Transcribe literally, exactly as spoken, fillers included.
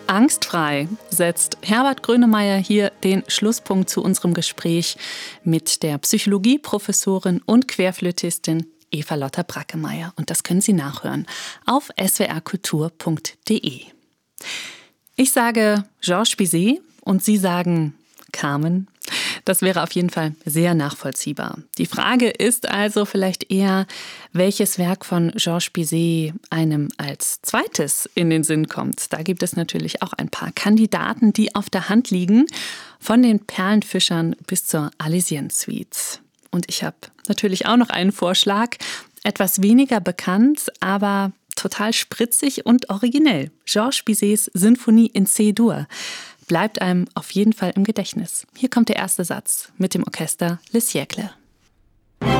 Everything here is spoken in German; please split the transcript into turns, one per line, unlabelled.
Angstfrei setzt Herbert Grönemeyer hier den Schlusspunkt zu unserem Gespräch mit der Psychologieprofessorin und Querflötistin Eva-Lotta Brackemeyer. Und das können Sie nachhören auf s w r kultur punkt d e. Ich sage Georges Bizet und Sie sagen Carmen. Das wäre auf jeden Fall sehr nachvollziehbar. Die Frage ist also vielleicht eher, welches Werk von Georges Bizet einem als zweites in den Sinn kommt. Da gibt es natürlich auch ein paar Kandidaten, die auf der Hand liegen, von den Perlenfischern bis zur Arlésienne-Suite. Und ich habe natürlich auch noch einen Vorschlag, etwas weniger bekannt, aber total spritzig und originell. Georges Bizets Sinfonie in C-Dur bleibt einem auf jeden Fall im Gedächtnis. Hier kommt der erste Satz mit dem Orchester Le Siècle.